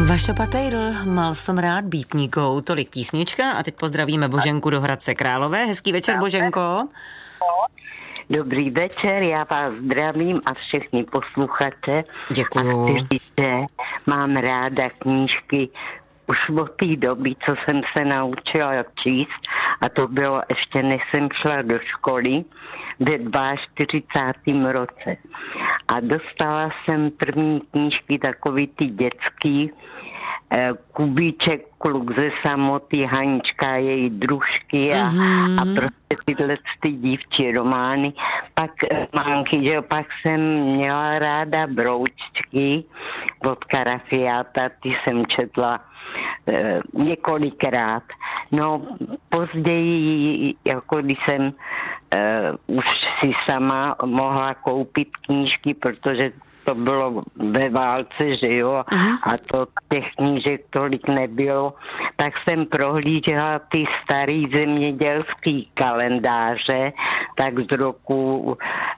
Vaša Patejdl, mal som rád býtníkov, tolik písnička a teď pozdravíme Boženku do Hradce Králové. Hezký večer, Boženko. Dobrý večer, já vás zdravím a všechny posluchače. Děkuju. A chci říct, že mám ráda knížky už od té doby, co jsem se naučila číst, a to bylo ještě než jsem šla do školy ve 42. roce. A dostala jsem první knížky takový ty dětský, Kubíček, kluk ze samoty, Hanička, její družky a prostě tyhle ty dívčí romány. Pak manky, že pak jsem měla ráda Broučky od Karafiáta, ty jsem četla několikrát. No později, jako když jsem už si sama mohla koupit knížky, protože to bylo ve válce, že jo, a to těch knížek tolik nebylo, tak jsem prohlížela ty starý zemědělský kalendáře, tak z roku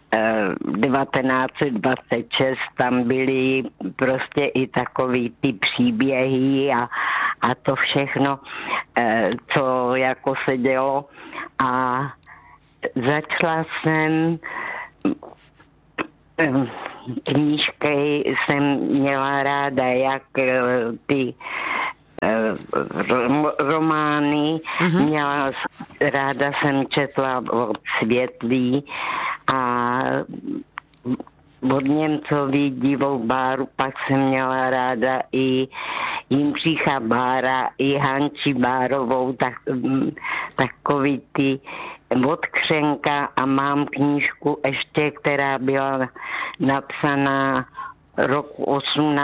1926 tam byly prostě i takový ty příběhy a to všechno, co jako se dělo, a začala jsem knížky jsem měla ráda, jak ty romány, ráda jsem četla od Světlý a od Němcový Divou Báru, pak jsem měla ráda i Jindřicha Bára, i Hanči Bárovou, takový ty od Křenka, a mám knížku ještě, která byla napsaná roku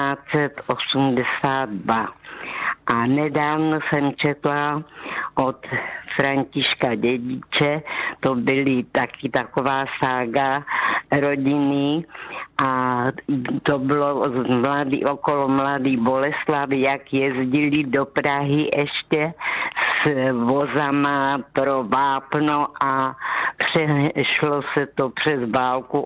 1882. A nedávno jsem četla od Františka Dědiče, to byly taky taková sága rodiny, a to bylo okolo Mladý Boleslavy, jak jezdili do Prahy ještě s vozama pro vápno a přešlo se to přes válku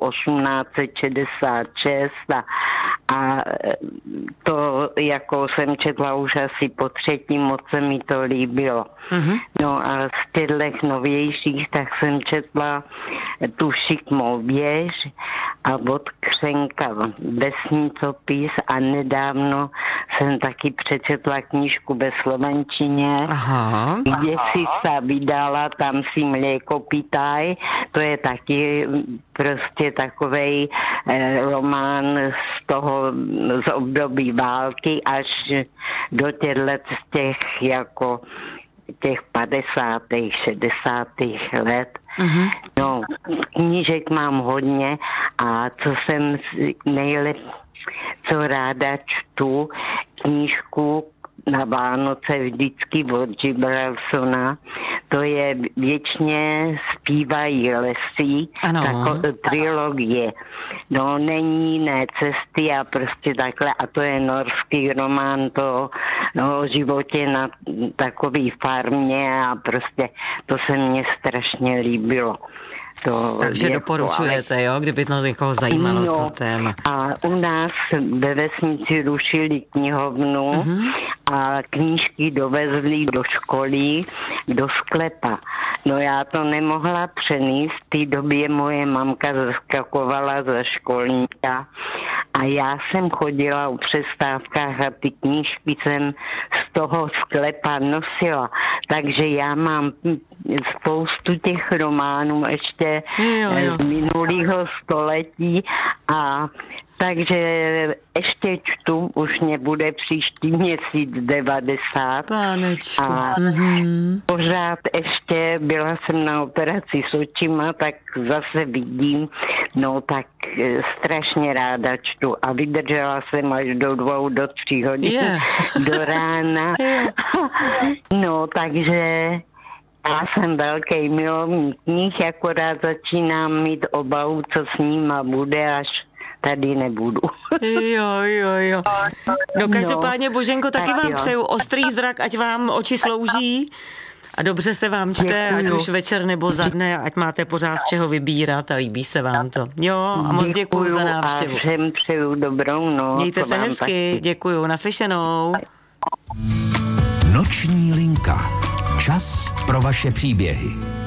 1866 a to jako jsem četla už asi po třetí, moc se mi to líbilo. No a z těchto novějších tak jsem četla tu Šikmou věž a od Křenka vesnicopis a nedávno jsem taky přečetla knížku ve slovenčině, kde si se vydala, tam si mléko pýtaj, to je taky prostě takovej román z období války až do těch jako těch 50. 60. let. No, knížek mám hodně a co ráda čtu, knížku na Vánoce vždycky od Gibralsona, to je Věčně zpívají lesy, trilogie. No, není jiné cesty a prostě takhle, a to je norský román o životě na takový farmě a prostě to se mně strašně líbilo. Takže doporučujete, jo, kdyby to někoho zajímalo to téma. A u nás ve vesnici rušili knihovnu a knížky dovezli do školy, do sklepa. No já to nemohla přenést, v té době moje mamka zaskakovala za školníka a já jsem chodila o přestávkách a ty knížky jsem z toho sklepa nosila. Takže já mám spoustu těch románů ještě z minulého století a takže ještě čtu, už nebude příští měsíc 90. Pánečku. A pořád ještě byla jsem na operaci s očima, tak zase vidím, no tak strašně ráda čtu a vydržela jsem až do 2, do 3 hodin do rána. No takže já jsem velký milovník knih, akorát začínám mít obavu, co s nima bude, až tady nebudu. Jo. No každopádně, Boženko, taky vám přeju ostrý zrak, ať vám oči slouží A dobře se vám čte, ať už večer nebo za dne, ať máte pořád z čeho vybírat a líbí se vám to. Jo, a moc děkuju za návštěvu. A všem přeju dobrou noc. Mějte se hezky, děkuju, naslyšenou. Noční linka. Čas pro vaše příběhy.